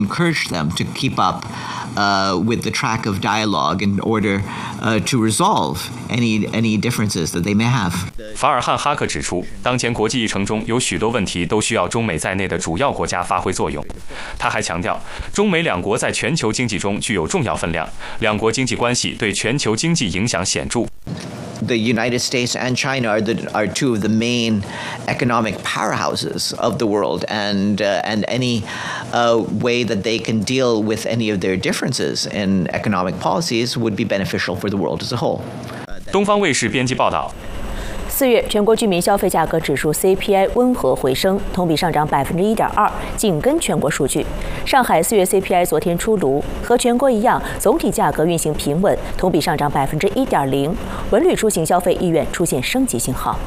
encourage them to keep up with the track of dialogue in order to resolve any differences that they may have. 法尔汉·哈克指出，当前国际议程中有许多问题都需要中美在内的主要国家发挥作用。他还强调，中美两国在全球经济中具有重要分量，两国经济关系对全球经济影响显著。 The United States and China are two of the main economic powerhouses of the world, and any way that they can deal with any of their differences in economic policies would be beneficial for the world as a whole. 东方卫视编辑报道。 4月全国居民消费价格指数 CPI 温和回升，同比上涨1.2%，紧跟全国数据。上海4月 CPI 昨天出炉，和全国一样，总体价格运行平稳，同比上涨1.0%。文旅出行消费意愿出现升级信号。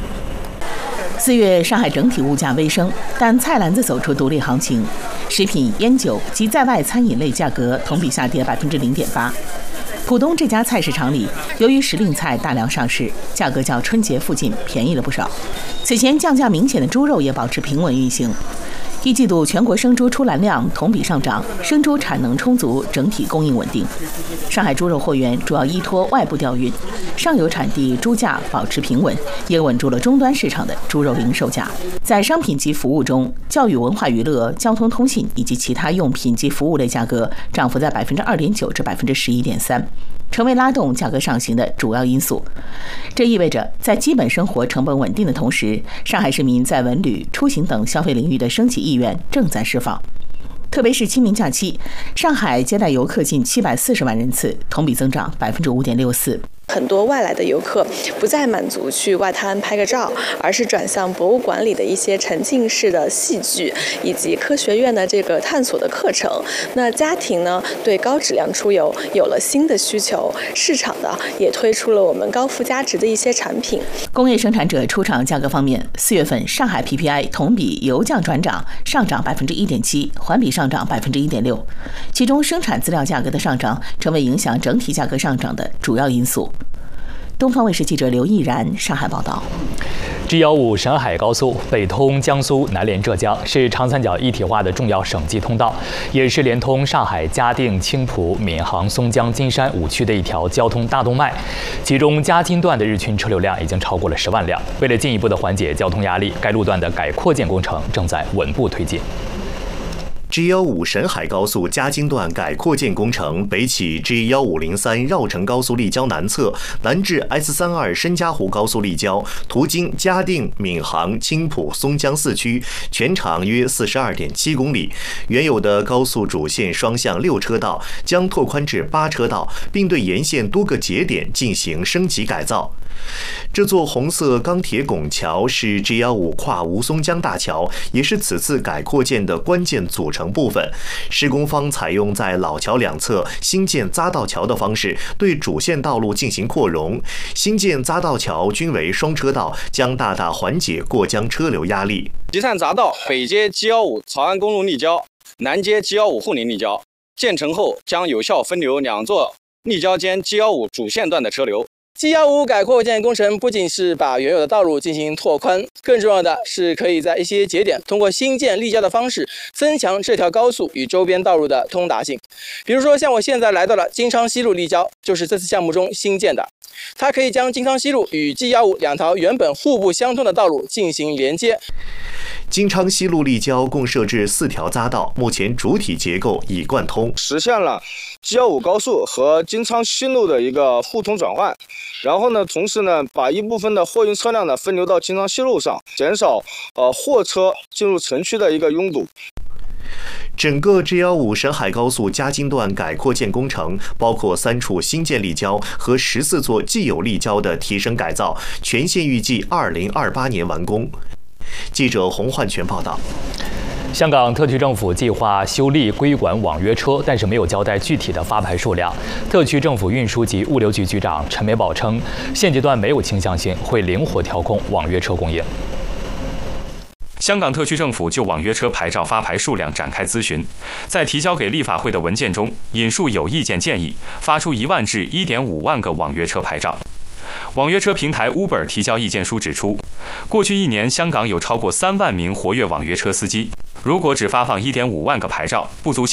4月上海整体物价微升，但菜篮子走出独立行情，食品、烟酒及在外餐饮类价格同比下跌0.8%。浦东这家菜市场里，由于时令菜大量上市，价格较春节附近便宜了不少。此前降价明显的猪肉也保持平稳运行。一季度全国生猪出栏量同比上涨，生猪产能充足，整体供应稳定。上海猪肉货源主要依托外部调运，上游产地猪价保持平稳，也稳住了终端市场的猪肉零售价。在商品及服务中，教育、文化娱乐、交通通信以及其他用品及服务类价格涨幅在2.9%至11.3%。成为拉动价格上行的主要因素。这意味着，在基本生活成本稳定的同时，上海市民在文旅、出行等消费领域的升级意愿正在释放。特别是清明假期，上海接待游客近740万人次，同比增长5.64%。 很多外来的游客不再满足去外滩拍个照，而是转向博物馆里的一些沉浸式的戏剧，以及科学院的这个探索的课程。那家庭呢，对高质量出游有了新的需求，市场呢也推出了我们高附加值的一些产品。 工业生产者出厂价格方面，4月份上海 PPI 同比由降转涨，上涨1.7%，环比上涨1.6%。其中生产资料价格的上涨成为影响整体价格上涨的主要因素。东方卫视记者刘毅然上海报道。 G15沈海高速北通江苏，南连浙江，是长三角一体化的重要省际通道，也是连通上海、嘉定、青浦、闵行、松江、金山5区的一条交通大动脉。其中嘉金段的日均车流量已经超过了10万辆。为了进一步的缓解交通压力，该路段的改扩建工程正在稳步推进。 G15沈海高速嘉金段改扩建工程北起 G1503 绕城高速立交南侧，南至 S32 申嘉湖高速立交，途经嘉定、闵行、青浦、松江4区，全长约42.7公里。原有的高速主线双向6车道将拓宽至8车道，并对沿线多个节点进行升级改造。这座红色钢铁拱桥是 G15跨吴淞江大桥，也是此次改扩建的关键组成部分。施工方采用在老桥两侧新建匝道桥的方式，对主线道路进行扩容。新建匝道桥均为双车道，将大大缓解过江车流压力。 集散匝道北接 G15曹安公路立交，南接 G15沪宁立交，建成后将有效分流两座立交间 G15主线段的车流。 G15改扩建工程不仅是把原有的道路进行拓宽，更重要的是可以在一些节点通过新建立交的方式，增强这条高速与周边道路的通达性。比如说，像我现在来到了金昌西路立交，就是这次项目中新建的。它可以将金昌西路与 G15两条原本互不相通的道路进行连接。 金昌西路立交共设置4条匝道，目前主体结构已贯通， 实现了 G15高速和金昌西路的一个互通转换。然后呢，同时呢，把一部分的货运车辆呢分流到金昌西路上，减少货车进入城区的一个拥堵。 整个 G15沈海高速嘉金段改扩建工程包括3处新建立交和14座既有立交的提升改造，全线预计2028年完工。记者洪焕全报道。 香港特区政府计划修例规管网约车，但是没有交代具体的发牌数量。特区政府运输及物流局局长陈美宝称，现阶段没有倾向性，会灵活调控网约车供应。 香港特区政府就网约车牌照发牌数量展开咨询，在提交给立法会的文件中引述有意见建议，发出1万至1.5万个网约车牌照。网约车平台 Uber 提交意见书指出，过去1年香港有超过3万名活跃网约车司机，如果只发放1.5万个牌照，不足